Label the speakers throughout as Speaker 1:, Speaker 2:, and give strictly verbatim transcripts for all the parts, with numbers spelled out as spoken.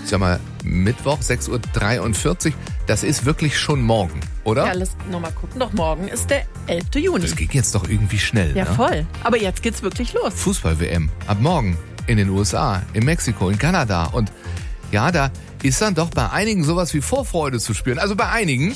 Speaker 1: sag mal, Mittwoch, sechs Uhr dreiundvierzig. Das ist wirklich schon morgen, oder?
Speaker 2: Ja, lass nochmal gucken. Doch morgen ist der elfte Juni.
Speaker 1: Das geht jetzt doch irgendwie schnell,
Speaker 2: Ja,
Speaker 1: ne?
Speaker 2: voll. Aber jetzt geht's wirklich los.
Speaker 1: Fußball-W M. Ab morgen in den U S A, in Mexiko, in Kanada. Und ja, da ist dann doch bei einigen sowas wie Vorfreude zu spüren. Also bei einigen.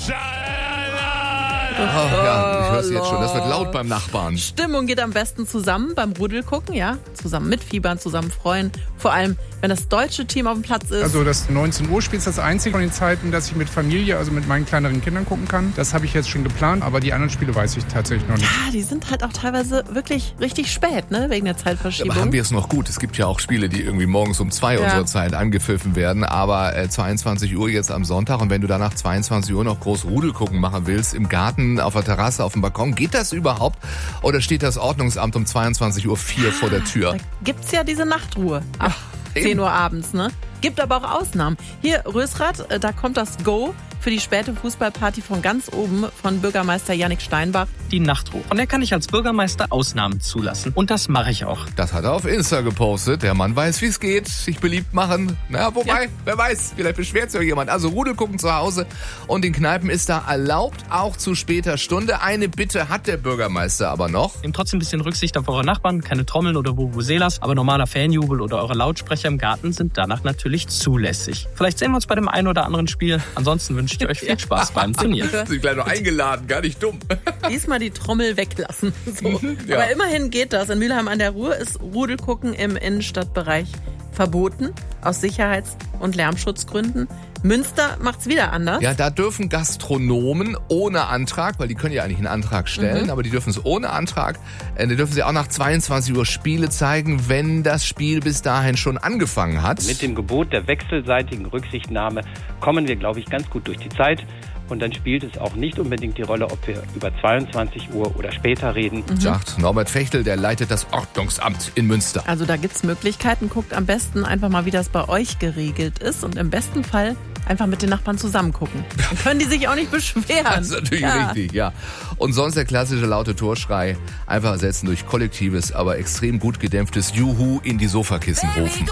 Speaker 1: Oh, ja, ich höre es jetzt schon. Das wird laut beim Nachbarn.
Speaker 2: Stimmung geht am besten zusammen beim Rudel gucken, ja. Zusammen mitfiebern, zusammen freuen. Vor allem, wenn das deutsche Team auf dem Platz ist.
Speaker 3: Also das neunzehn Uhr Spiel ist das einzige von den Zeiten, dass ich mit Familie, also mit meinen kleineren Kindern gucken kann. Das habe ich jetzt schon geplant, aber die anderen Spiele weiß ich tatsächlich noch nicht.
Speaker 2: Ja, die sind halt auch teilweise wirklich richtig spät, ne, wegen der Zeitverschiebung.
Speaker 1: Aber haben wir es noch gut? Es gibt ja auch Spiele, die irgendwie morgens um zwei
Speaker 2: Ja.
Speaker 1: unserer Zeit angepfiffen werden, aber äh, zweiundzwanzig Uhr jetzt am Sonntag, und wenn du danach zweiundzwanzig Uhr noch groß Rudel gucken machen willst, im Garten, auf der Terrasse, auf dem Balkon, geht das überhaupt? Oder steht das Ordnungsamt um zweiundzwanzig Uhr vier vor der Tür?
Speaker 2: Da gibt's ja diese Nachtruhe ab zehn Uhr abends, ne? Gibt aber auch Ausnahmen. Hier, Rösrath, äh, da kommt das Go für die späte Fußballparty von ganz oben von Bürgermeister Jannik Steinbach.
Speaker 4: Die Nachtruhe. Von der kann ich als Bürgermeister Ausnahmen zulassen. Und das mache ich auch.
Speaker 1: Das hat er auf Insta gepostet. Der Mann weiß, wie es geht. Sich beliebt machen. Na, wobei,
Speaker 2: Ja.
Speaker 1: wer weiß, vielleicht beschwert sich auch jemand. Also Rudel gucken zu Hause. Und in Kneipen ist da erlaubt, auch zu später Stunde. Eine Bitte hat der Bürgermeister aber noch.
Speaker 4: Nehmt trotzdem ein bisschen Rücksicht auf eure Nachbarn. Keine Trommeln oder Vuvuzelas. Aber normaler Fanjubel oder eure Lautsprecher im Garten sind danach natürlich zulässig. Vielleicht sehen wir uns bei dem einen oder anderen Spiel. Ansonsten wünsche ich euch viel Spaß beim Turnier.
Speaker 1: Sind gleich noch eingeladen, gar nicht dumm.
Speaker 2: Diesmal die Trommel weglassen. So.
Speaker 1: Ja.
Speaker 2: Aber immerhin geht das. In Mülheim an der Ruhr ist Rudelgucken im Innenstadtbereich verboten, aus Sicherheits- und Lärmschutzgründen. Münster macht's wieder anders.
Speaker 1: Ja, da dürfen Gastronomen ohne Antrag, weil die können ja eigentlich einen Antrag stellen,
Speaker 2: Mhm.
Speaker 1: aber die dürfen es ohne Antrag, äh, da dürfen sie auch nach zweiundzwanzig Uhr Spiele zeigen, wenn das Spiel bis dahin schon angefangen hat.
Speaker 5: Mit dem Gebot der wechselseitigen Rücksichtnahme kommen wir, glaube ich, ganz gut durch die Zeit. Und dann spielt es auch nicht unbedingt die Rolle, ob wir über zweiundzwanzig Uhr oder später reden.
Speaker 1: Sagt Norbert Fechtel, der leitet das Ordnungsamt in Münster.
Speaker 2: Also da gibt's Möglichkeiten. Guckt am besten einfach mal, wie das bei euch geregelt ist. Und im besten Fall einfach mit den Nachbarn zusammen gucken. Dann können die sich auch nicht beschweren.
Speaker 1: Das ist natürlich
Speaker 2: Ja.
Speaker 1: richtig, ja. Und sonst der klassische laute Torschrei einfach ersetzen durch kollektives, aber extrem gut gedämpftes Juhu in die Sofakissen rufen.